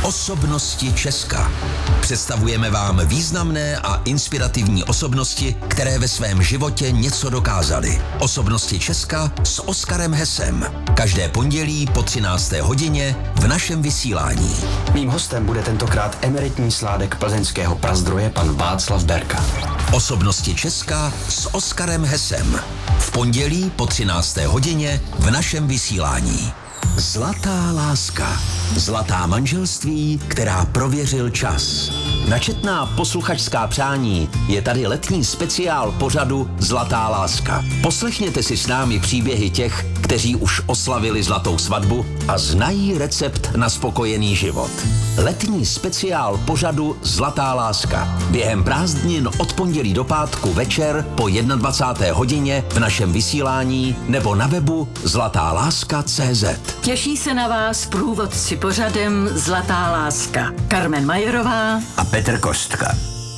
Osobnosti Česka. Představujeme vám významné a inspirativní osobnosti, které ve svém životě něco dokázaly. Osobnosti Česka s Oskarem Hesem. Každé pondělí po 13. hodině v našem vysílání. Mým hostem bude tentokrát emeritní sládek plzeňského prazdroje pan Václav Berka. Osobnosti Česka s Oskarem Hesem. V pondělí po 13. hodině v našem vysílání. Zlatá láska. Zlatá manželství, která prověřil čas. Načetná posluchačská přání je tady letní speciál pořadu Zlatá láska. Poslechněte si s námi příběhy těch, kteří už oslavili zlatou svatbu a znají recept na spokojený život. Letní speciál pořadu Zlatá láska. Během prázdnin od pondělí do pátku večer po 21. hodině v našem vysílání nebo na webu zlatáláska.cz. Těší se na vás průvodci pořadem Zlatá láska. Carmen Majerová A Petr Kostka.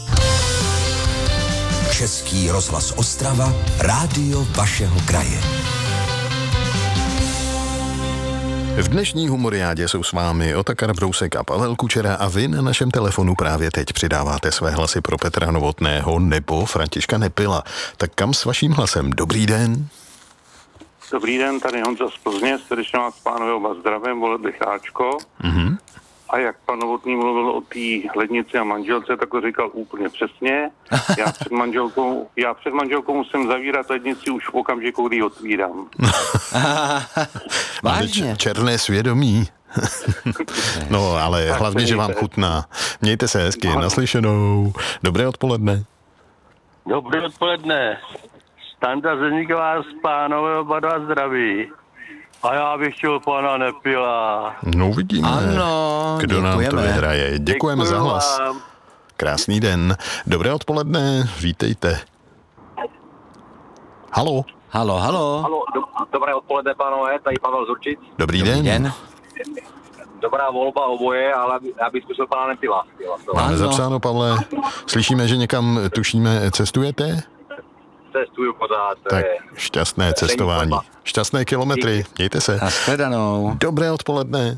Český rozhlas Ostrava, rádio vašeho kraje. V dnešní humoriádě jsou s vámi Otakar Brousek a Pavel Kučera a vy na našem telefonu právě teď přidáváte své hlasy pro Petra Novotného nebo Františka Nepila. Tak kam s vaším hlasem? Dobrý den. Dobrý den, tady Honza z Plzně, srdečně vás pánové oba zdravím, volil bych Ačko. Mhm. A jak pan Novotný mluvil o té lednici a manželce, tak to říkal úplně přesně. Já před manželkou musím zavírat lednici už v okamžiku, kdy ji otvírám. Vážně? Černé svědomí. No, ale Tak hlavně, že vám chutná. Mějte se hezky, naslyšenou. Dobré odpoledne. Dobré odpoledne. Standa Zeníková z pánové oba dva zdraví. A já bych chtěl pana Nepila. No uvidíme, Ano, kdo nám to děkujeme. vyhraje. Děkujeme za hlas. vám. Krásný den. Dobré odpoledne, vítejte. Halo. Halo. Halo, dobré odpoledne, pánové, tady Pavel Zurčic. Dobrý den. Dobrá volba oboje, ale já bych zkusil pana Nepila. Máme Ano. zapsáno, Pavle. Slyšíme, že někam, tušíme, cestujete? Cestuju pořád. Tak šťastné cestování. Šťastné kilometry. Mějte se. Nashledanou. Dobré odpoledne.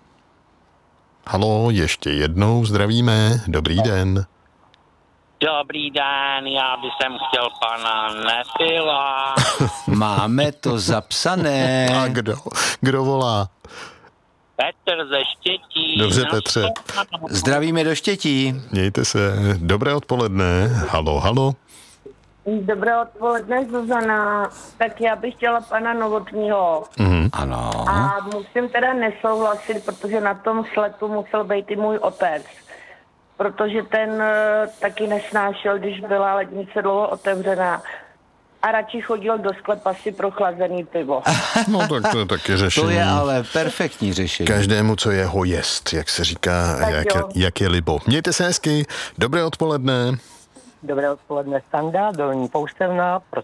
Halo, ještě jednou zdravíme. Dobrý den. Dobrý den, já bych chtěl pana Nepila. Máme to zapsané. A kdo volá? Petr ze Štětí. Dobře, Petře. Zdravíme do Štětí. Mějte se. Dobré odpoledne. Halo. Dobré odpoledne, Zuzana. Tak já bych chtěla pana Novotního. Ano. A musím teda nesouhlasit, protože na tom sletu musel být i můj otec. Protože ten taky nesnášel, když byla lednice dlouho otevřená. A radši chodil do sklepa si pro chlazený pivo. No tak to je taky řešení. To je ale perfektní řešení. Každému, co je ho jest, jak se říká, jak je libo. Mějte se hezky. Dobré odpoledne. Dobré odpoledne, Standa, Dolní Poustevna, pro